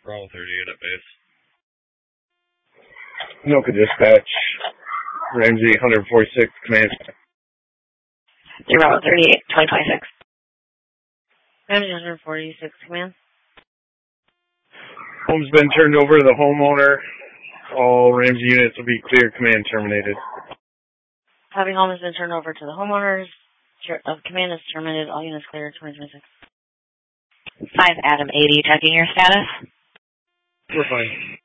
Bravo 38 at base. Anoka dispatch. Ramsey 146, command. Bravo 38, 2026. Ramsey 146, command. Home's been turned over to the homeowner. All Ramsey units will be clear. Command terminated. Copy, home has been turned over to the homeowners. Command is terminated. All units clear. 2026. 5 Adam 80, checking your status. We're fine.